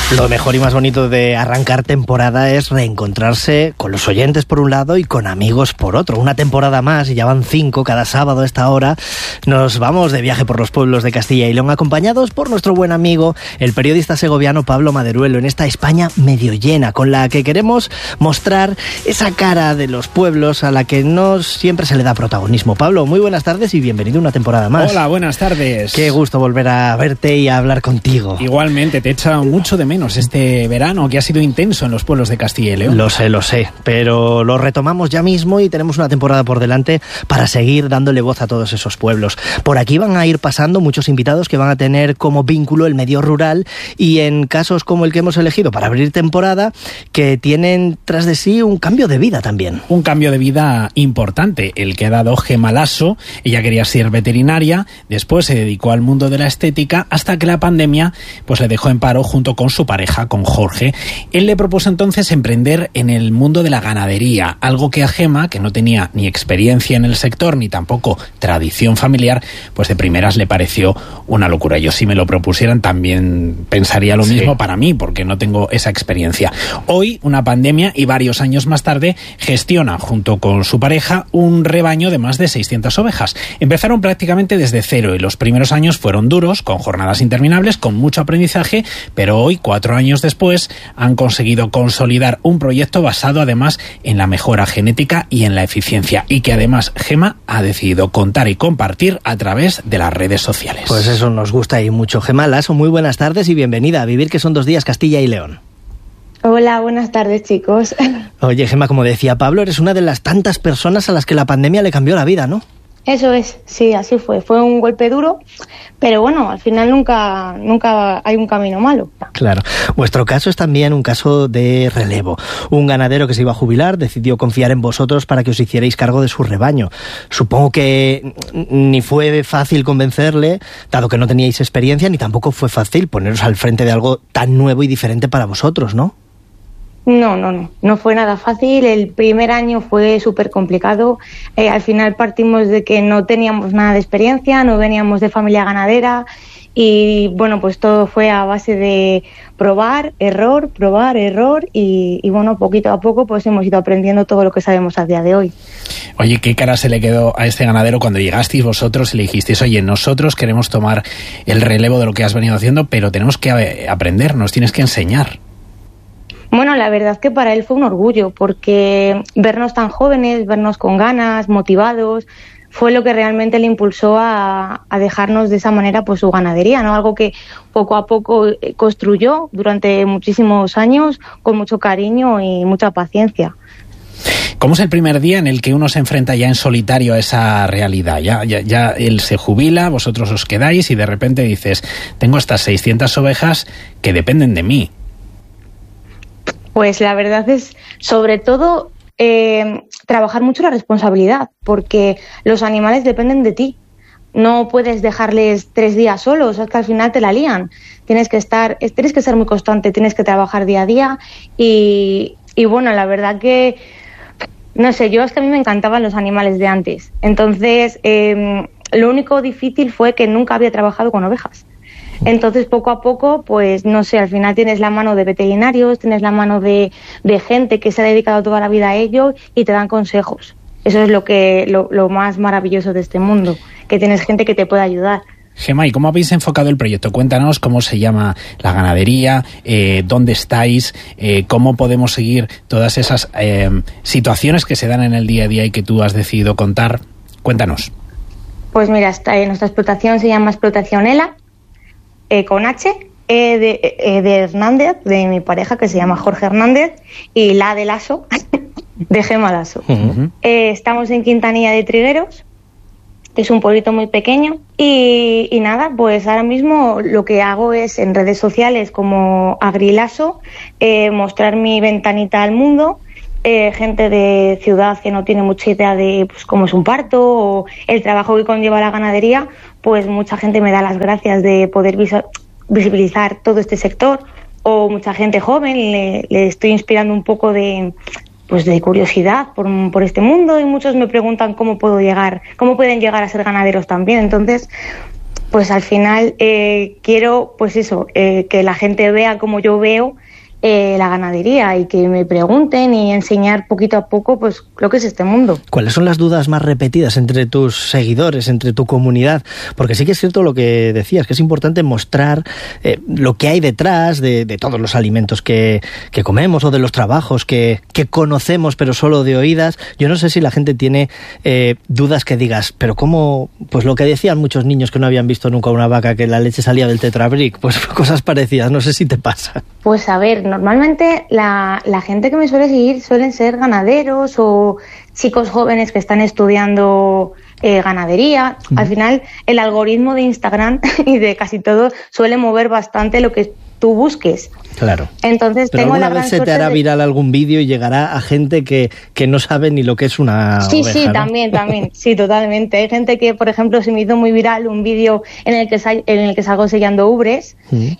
Lo mejor y más bonito de arrancar temporada es reencontrarse con los oyentes por un lado y con amigos por otro. Una temporada más, y ya van 5 cada sábado a esta hora. Nos vamos de viaje por los pueblos de Castilla y León, acompañados por nuestro buen amigo, el periodista segoviano Pablo Maderuelo, en esta España medio llena, con la que queremos mostrar esa cara de los pueblos a la que no siempre se le da protagonismo. Pablo, muy buenas tardes y bienvenido a una temporada más. Hola, buenas tardes. Qué gusto volver a verte y a hablar contigo. Igualmente, te he echado mucho de menos este verano que ha sido intenso en los pueblos de Castilla y León. Lo sé, pero lo retomamos ya mismo y tenemos una temporada por delante para seguir dándole voz a todos esos pueblos. Por aquí van a ir pasando muchos invitados que van a tener como vínculo el medio rural y en casos como el que hemos elegido para abrir temporada, que tienen tras de sí un cambio de vida también. Un cambio de vida importante, el que ha dado Gema Lasso. Ella quería ser veterinaria, después se dedicó al mundo de la estética hasta que la pandemia pues le dejó en paro junto con su pareja, con Jorge. Él le propuso entonces emprender en el mundo de la ganadería, algo que a Gema, que no tenía ni experiencia en el sector ni tampoco tradición familiar, pues de primeras le pareció una locura. Yo, si me lo propusieran, también pensaría lo mismo para mí, porque no tengo esa experiencia. Hoy, una pandemia y varios años más tarde, gestiona junto con su pareja un rebaño de más de 600 ovejas. Empezaron prácticamente desde cero y los primeros años fueron duros, con jornadas interminables, con mucho aprendizaje, pero hoy, 4 años después, han conseguido consolidar un proyecto basado además en la mejora genética y en la eficiencia, y que además Gema ha decidido contar y compartir a través de las redes sociales. Pues eso nos gusta y mucho. Gema Lasso, muy buenas tardes y bienvenida a Vivir, que son 2 días, Castilla y León. Hola, buenas tardes, chicos. Oye, Gema, como decía Pablo, eres una de las tantas personas a las que la pandemia le cambió la vida, ¿no? Eso es, sí, así fue. Fue un golpe duro, pero bueno, al final nunca hay un camino malo. Claro. Vuestro caso es también un caso de relevo. Un ganadero que se iba a jubilar decidió confiar en vosotros para que os hicierais cargo de su rebaño. Supongo que ni fue fácil convencerle, dado que no teníais experiencia, ni tampoco fue fácil poneros al frente de algo tan nuevo y diferente para vosotros, ¿no? No fue nada fácil. El primer año fue súper complicado. Al final partimos de que no teníamos nada de experiencia, no veníamos de familia ganadera y bueno, pues todo fue a base de probar, error y bueno, poquito a poco pues hemos ido aprendiendo todo lo que sabemos a día de hoy. Oye, ¿qué cara se le quedó a este ganadero cuando llegasteis vosotros y le dijisteis, oye, nosotros queremos tomar el relevo de lo que has venido haciendo, pero tenemos que aprender, nos tienes que enseñar? Bueno, la verdad es que para él fue un orgullo, porque vernos tan jóvenes, vernos con ganas, motivados, fue lo que realmente le impulsó a dejarnos de esa manera pues su ganadería, ¿no? Algo que poco a poco construyó durante muchísimos años con mucho cariño y mucha paciencia. ¿Cómo es el primer día en el que uno se enfrenta ya en solitario a esa realidad? Ya él se jubila, vosotros os quedáis y de repente dices, tengo estas 600 ovejas que dependen de mí. Pues la verdad es, sobre todo, trabajar mucho la responsabilidad, porque los animales dependen de ti. No puedes dejarles 3 días solos, es que al final te la lían. Tienes que ser muy constante, tienes que trabajar día a día y bueno, la verdad que, no sé, es que a mí me encantaban los animales de antes. Entonces, lo único difícil fue que nunca había trabajado con ovejas. Entonces, poco a poco, pues no sé, al final tienes la mano de veterinarios, tienes la mano de gente que se ha dedicado toda la vida a ello y te dan consejos. Eso es lo más maravilloso de este mundo, que tienes gente que te puede ayudar. Gema, ¿y cómo habéis enfocado el proyecto? Cuéntanos cómo se llama la ganadería, dónde estáis, cómo podemos seguir todas esas situaciones que se dan en el día a día y que tú has decidido contar. Cuéntanos. Pues mira, nuestra explotación se llama Explotación ELA, con H, de Hernández, de mi pareja, que se llama Jorge Hernández, y la de Lasso, de Gema Lasso. Uh-huh. Estamos en Quintanilla de Trigueros, que es un pueblito muy pequeño, y nada, pues ahora mismo lo que hago es en redes sociales como Agrilasso, mostrar mi ventanita al mundo. Gente de ciudad que no tiene mucha idea de pues, cómo es un parto o el trabajo que conlleva la ganadería, pues mucha gente me da las gracias de poder visibilizar todo este sector, o mucha gente joven le estoy inspirando un poco de curiosidad por este mundo, y muchos me preguntan cómo pueden llegar a ser ganaderos también. Entonces, pues al final quiero, pues eso, que la gente vea como yo veo la ganadería y que me pregunten y enseñar poquito a poco pues lo que es este mundo. ¿Cuáles son las dudas más repetidas entre tus seguidores, entre tu comunidad? Porque sí que es cierto lo que decías, que es importante mostrar lo que hay detrás de todos los alimentos que comemos o de los trabajos que conocemos pero solo de oídas. Yo no sé si la gente tiene dudas que digas, pero ¿cómo? Pues lo que decían muchos niños que no habían visto nunca una vaca, que la leche salía del Tetra Brick, pues cosas parecidas, no sé si te pasa. Pues a ver, normalmente la gente que me suele seguir suelen ser ganaderos o chicos jóvenes que están estudiando ganadería. Al final, el algoritmo de Instagram y de casi todo suele mover bastante lo que tú busques. Claro. Entonces, pero tengo alguna la vez gran se te hará viral algún vídeo y llegará a gente que no sabe ni lo que es una oveja, sí, ¿no? también, sí, totalmente. Hay gente que, por ejemplo, se me hizo muy viral un vídeo en el que salgo sellando ubres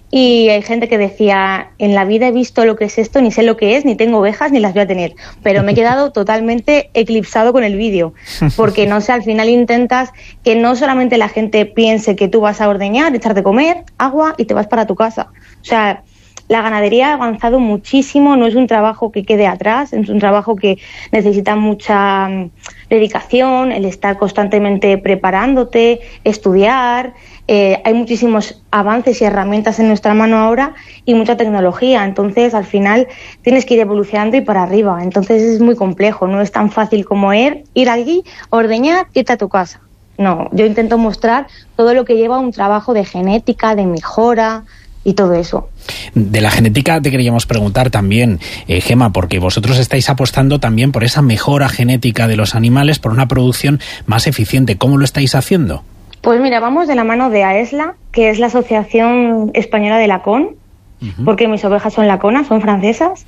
y hay gente que decía, en la vida he visto lo que es esto, ni sé lo que es, ni tengo ovejas, ni las voy a tener. Pero me he quedado totalmente eclipsado con el vídeo, porque no sé, al final intentas que no solamente la gente piense que tú vas a ordeñar, echar de comer, agua y te vas para tu casa. O sea, la ganadería ha avanzado muchísimo, no es un trabajo que quede atrás, es un trabajo que necesita mucha dedicación, el estar constantemente preparándote, estudiar. Hay muchísimos avances y herramientas en nuestra mano ahora y mucha tecnología, entonces al final tienes que ir evolucionando y para arriba, entonces es muy complejo, no es tan fácil como ir allí, ordeñar, irte a tu casa. No, yo intento mostrar todo lo que lleva un trabajo de genética, de mejora y todo eso. De la genética te queríamos preguntar también, Gema, porque vosotros estáis apostando también por esa mejora genética de los animales, por una producción más eficiente. ¿Cómo lo estáis haciendo? Pues mira, vamos de la mano de AESLA, que es la Asociación Española de Lacón, porque mis ovejas son laconas, son francesas,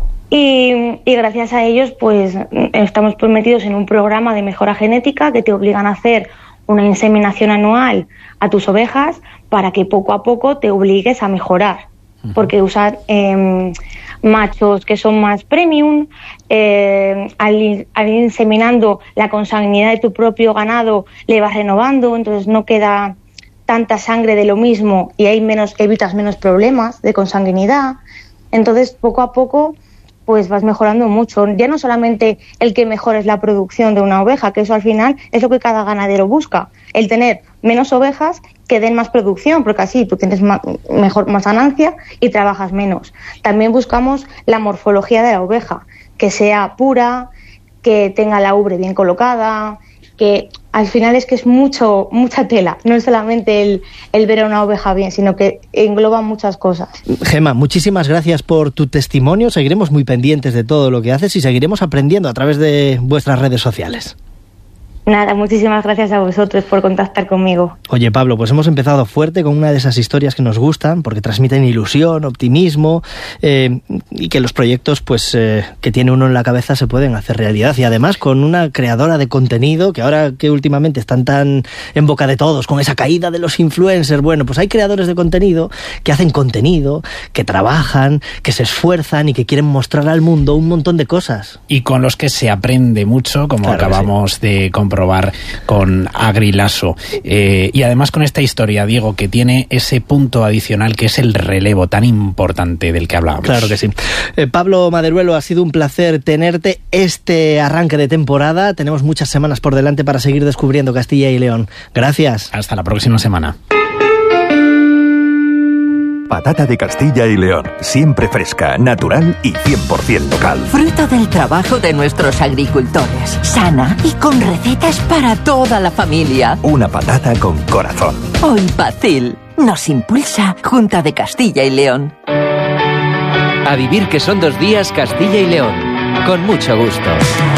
y gracias a ellos pues estamos metidos en un programa de mejora genética que te obligan a hacer una inseminación anual a tus ovejas para que poco a poco te obligues a mejorar, porque usar machos que son más premium, al ir inseminando la consanguinidad de tu propio ganado le vas renovando, entonces no queda tanta sangre de lo mismo y evitas menos problemas de consanguinidad. Entonces poco a poco pues vas mejorando mucho. Ya no solamente el que mejores la producción de una oveja, que eso al final es lo que cada ganadero busca, el tener menos ovejas que den más producción, porque así tú tienes más ganancia y trabajas menos. También buscamos la morfología de la oveja, que sea pura, que tenga la ubre bien colocada, que al final es que es mucha tela, no es solamente el ver a una oveja bien, sino que engloba muchas cosas. Gema, muchísimas gracias por tu testimonio, seguiremos muy pendientes de todo lo que haces y seguiremos aprendiendo a través de vuestras redes sociales. Nada, muchísimas gracias a vosotros por contactar conmigo. Oye, Pablo, pues hemos empezado fuerte con una de esas historias que nos gustan, porque transmiten ilusión, optimismo, y que los proyectos pues que tiene uno en la cabeza se pueden hacer realidad. Y además con una creadora de contenido, que ahora que últimamente están tan en boca de todos, con esa caída de los influencers, bueno, pues hay creadores de contenido que hacen contenido, que trabajan, que se esfuerzan y que quieren mostrar al mundo un montón de cosas. Y con los que se aprende mucho, como claro, acabamos de comprobar con Agrilaso. Y además con esta historia, Diego, que tiene ese punto adicional que es el relevo tan importante del que hablábamos. Claro que sí. Pablo Maderuelo, ha sido un placer tenerte este arranque de temporada. Tenemos muchas semanas por delante para seguir descubriendo Castilla y León. Gracias. Hasta la próxima semana. Patata de Castilla y León, siempre fresca, natural y 100% local. Fruto del trabajo de nuestros agricultores, sana y con recetas para toda la familia. Una patata con corazón. Hoy Pacil nos impulsa Junta de Castilla y León. A vivir que son 2 días Castilla y León, con mucho gusto.